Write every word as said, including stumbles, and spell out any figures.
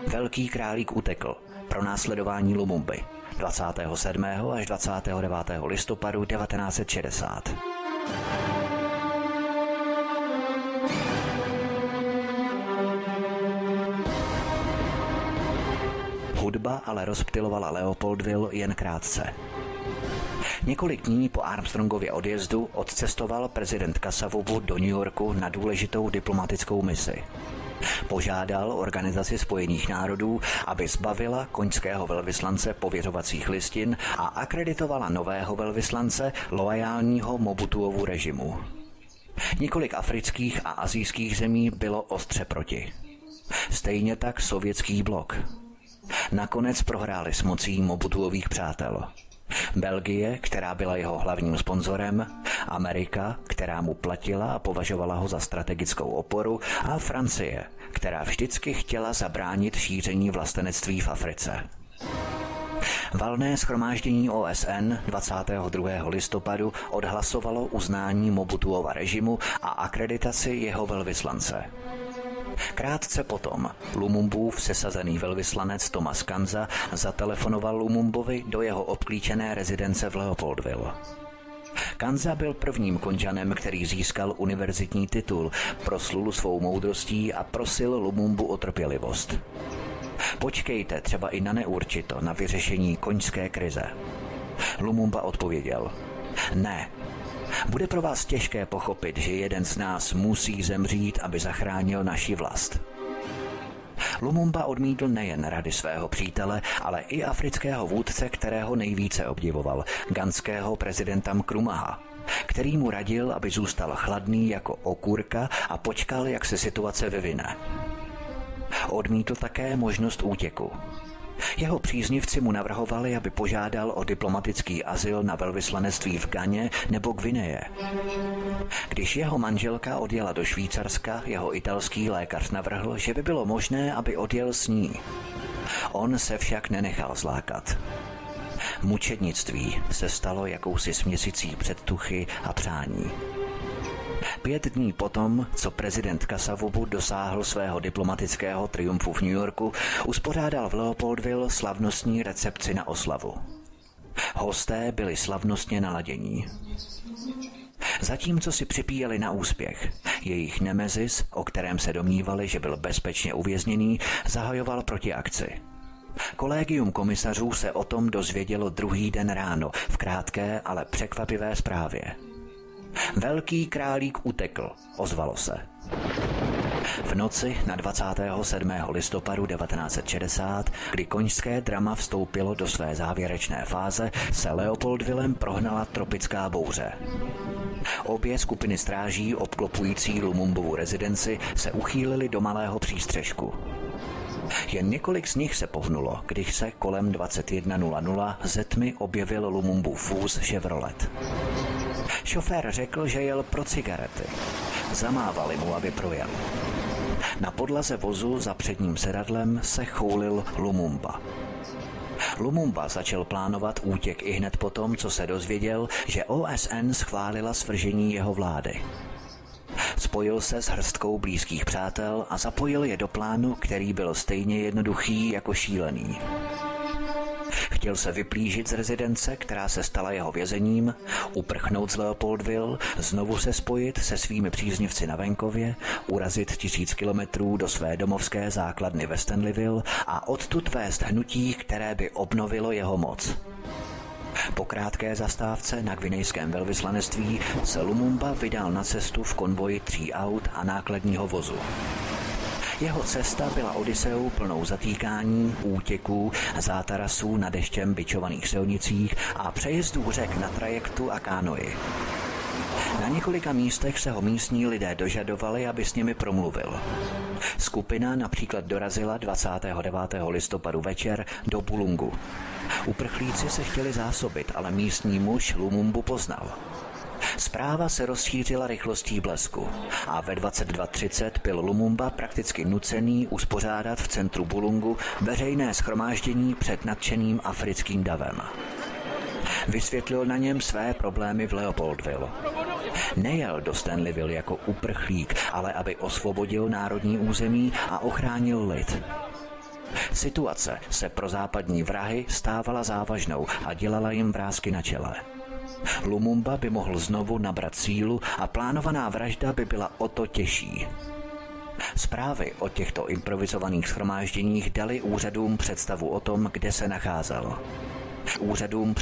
Velký králík utekl. Pronásledování Lumumby. dvacátého sedmého až dvacátého devátého listopadu devatenáct set šedesát. Hudba ale rozptylovala Leopoldville jen krátce. Několik dní po Armstrongově odjezdu odcestoval prezident Kasavubu do New Yorku na důležitou diplomatickou misi. Požádal Organizaci spojených národů, aby zbavila koňského velvyslance pověřovacích listin a akreditovala nového velvyslance loajálního Mobutuovu režimu. Několik afrických a asijských zemí bylo ostře proti. Stejně tak sovětský blok. Nakonec prohráli s mocí Mobutuových přátel. Belgie, která byla jeho hlavním sponzorem, Amerika, která mu platila a považovala ho za strategickou oporu, a Francie, která vždycky chtěla zabránit šíření vlastenectví v Africe. Valné shromáždění O S N dvacátého druhého listopadu odhlasovalo uznání Mobutuova režimu a akreditaci jeho velvyslance. Krátce potom Lumumbův sesazený velvyslanec Thomas Kanza zatelefonoval Lumumbovi do jeho obklíčené rezidence v Leopoldville. Kanza byl prvním Konžanem, který získal univerzitní titul, proslul svou moudrostí a prosil Lumumbu o trpělivost. Počkejte třeba i na neurčito na vyřešení koňské krize. Lumumba odpověděl: Ne. Bude pro vás těžké pochopit, že jeden z nás musí zemřít, aby zachránil naši vlast. Lumumba odmítl nejen rady svého přítele, ale i afrického vůdce, kterého nejvíce obdivoval, ghanského prezidenta Nkrumah, který mu radil, aby zůstal chladný jako okurka a počkal, jak se situace vyvine. Odmítl také možnost útěku. Jeho příznivci mu navrhovali, aby požádal o diplomatický azyl na velvyslanectví v Ghaně nebo Gvineje. Když jeho manželka odjela do Švýcarska, jeho italský lékař navrhl, že by bylo možné, aby odjel s ní. On se však nenechal zlákat. Mučednictví se stalo jakousi směsicí předtuchy a přání. Pět dní potom, co prezident Kasavubu dosáhl svého diplomatického triumfu v New Yorku, uspořádal v Leopoldville slavnostní recepci na oslavu. Hosté byli slavnostně naladění. Zatímco si připíjeli na úspěch, jejich nemezis, o kterém se domnívali, že byl bezpečně uvězněný, zahajoval proti akci. Kolegium komisařů se o tom dozvědělo druhý den ráno v krátké, ale překvapivé zprávě. Velký králík utekl, ozvalo se. V noci na dvacátého sedmého listopadu devatenáct set šedesát, kdy koňské drama vstoupilo do své závěrečné fáze, se Leopoldvillem prohnala tropická bouře. Obě skupiny stráží obklopující Lumumbovu rezidenci se uchýlily do malého přístřešku. Jen několik z nich se pohnulo, když se kolem dvacet jedna nula nula ze tmy objevil Lumumbův vůz Chevrolet. Šofér řekl, že jel pro cigarety. Zamávali mu, aby projel. Na podlaze vozu za předním sedadlem se choulil Lumumba. Lumumba začal plánovat útěk i hned potom, co se dozvěděl, že O S N schválila svržení jeho vlády. Spojil se s hrstkou blízkých přátel a zapojil je do plánu, který byl stejně jednoduchý jako šílený. Chtěl se vyplížit z rezidence, která se stala jeho vězením, uprchnout z Leopoldville, znovu se spojit se svými příznivci na venkově, urazit tisíc kilometrů do své domovské základny ve Stanleyville a odtud vést hnutí, které by obnovilo jeho moc. Po krátké zastávce na gvinejském velvyslanectví se Lumumba vydal na cestu v konvoji tří aut a nákladního vozu. Jeho cesta byla odyseou plnou zatýkání, útěků, zátarasů na deštěm bičovaných silnicích a přejezdů řek na trajektu a kánoji. Na několika místech se ho místní lidé dožadovali, aby s nimi promluvil. Skupina například dorazila dvacátého devátého listopadu večer do Bulungu. Uprchlíci se chtěli zásobit, ale místní muž Lumumbu poznal. Zpráva se rozšířila rychlostí blesku a ve dvacet dva třicet byl Lumumba prakticky nucený uspořádat v centru Bulungu veřejné shromáždění před nadšeným africkým davem. Vysvětlil na něm své problémy v Leopoldville. Nejel do Stanleyville jako uprchlík, ale aby osvobodil národní území a ochránil lid. Situace se pro západní vrahy stávala závažnou a dělala jim vrásky na čele. Lumumba by mohl znovu nabrat sílu a plánovaná vražda by byla o to těžší. Zprávy o těchto improvizovaných shromážděních dali úřadům představu o tom, kde se nacházel. Úřadům